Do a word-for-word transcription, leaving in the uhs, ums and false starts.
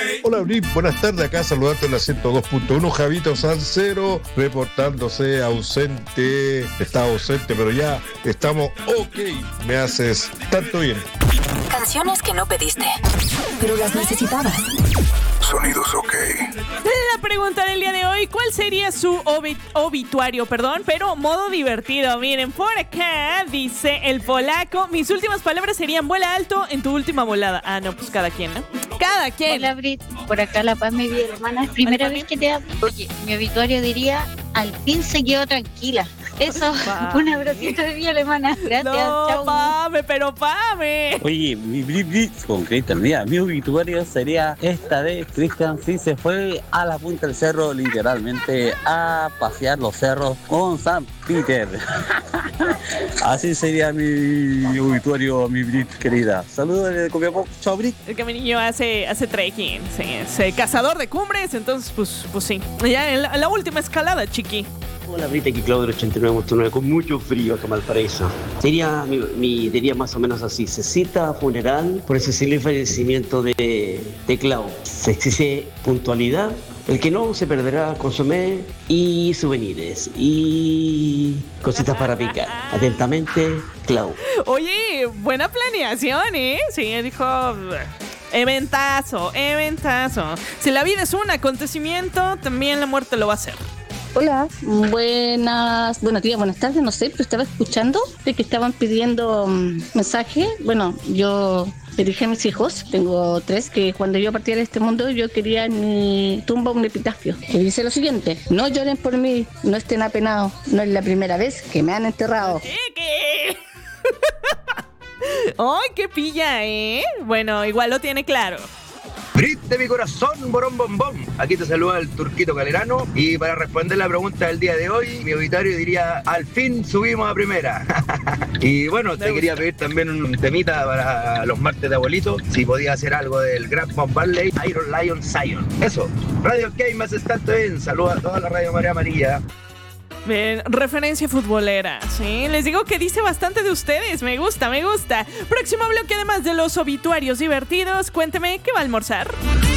Hola, Brit, buenas tardes. Acá saludarte en la ciento dos punto uno. Javito Sancero reportándose ausente. Estaba ausente, pero ya estamos ok. Me haces tanto bien. Canciones que no pediste, pero las necesitabas. Sonidos ok. La pregunta del día de hoy, ¿cuál sería su obi- obituario, perdón, pero modo divertido? Miren, por acá dice el polaco, mis últimas palabras serían vuela alto en tu última volada. Ah, no, pues cada quien, ¿no? Cada quien. Hola, Brit. Por acá La Paz, mi vida hermana. Es primera Hola, vez que te hablo. Oye, mi obituario diría, al fin se quedó tranquila. Eso, Pa. un abracito de vida alemana. Gracias, No, chau. pame, pero pame. Oye, mi Brit Brit con Cristian Díaz, mi obituario sería esta vez, Cristian sí se fue a la punta del cerro, literalmente, a pasear los cerros con San Peter. Así sería mi obituario, mi Brit querida. Saludos de Copiapó, chao Brit. Es que mi niño hace, hace trekking, sí, es cazador de cumbres, entonces pues, pues sí. Ya en la, en la última escalada, chiqui. Hola Brita, aquí Claudio ochenta y nueve punto nueve, con mucho frío acá en Valparaíso. Sería, mi, mi, diría más o menos así, se cita funeral por el sensible fallecimiento de, de Clau. Se exige puntualidad, el que no se perderá consomé y souvenirs y cositas para picar. Atentamente, Clau. Oye, buena planeación, ¿eh? Sí, dijo... Eventazo, eventazo. Si la vida es un acontecimiento, también la muerte lo va a hacer. Hola, buenas, buenos días, buenas tardes, no sé, pero estaba escuchando de que estaban pidiendo um, mensaje. Bueno, yo le dije a mis hijos, tengo tres, que cuando yo partiera de este mundo yo quería en mi tumba un epitafio que dice lo siguiente: no lloren por mí, no estén apenados, no es la primera vez que me han enterrado. ¿Qué? ¿Qué? ¡Ay, qué pilla, eh! Bueno, igual lo tiene claro. Brit de mi corazón, borón bombón. Aquí te saluda el Turquito Calerano. Y para responder la pregunta del día de hoy, mi obituario diría, al fin subimos a primera. Y bueno, te quería pedir también un temita para los martes de abuelito. Si podía hacer algo del Grand Bob Marley, Iron Lion Zion. Eso, Radio K me haces tanto bien. Saluda a toda la Radio María Amarilla. Bien, referencia futbolera, ¿sí? Les digo que dice bastante de ustedes, me gusta, me gusta. Próximo bloque, además de los obituarios divertidos, cuénteme, ¿qué va a almorzar?